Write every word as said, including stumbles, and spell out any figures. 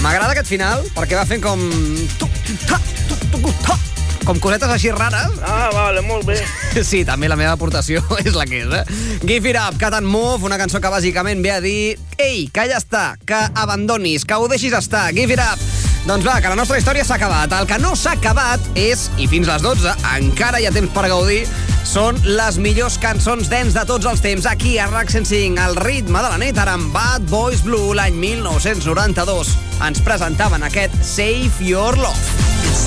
M'agrada aquest final, perquè va fent com... com cosetes així rares. Ah, vale, molt bé. Sí, també la meva aportació és la que és, eh? Give It Up, Cat and Move, una cançó que bàsicament ve a dir ei, que ja està, que abandonis, que ho deixis estar, Give It Up. Doncs va, que la nostra història s'ha acabat. El que no s'ha acabat és, i fins les dotze, encara hi ha temps per gaudir, són les millors cançons dance de tots els temps. Aquí a RAC cent cinc, al ritme de la nit, ara amb Bad Boys Blue, l'any mil nou-cents noranta-dos. Ens presentaven aquest Save Your Love.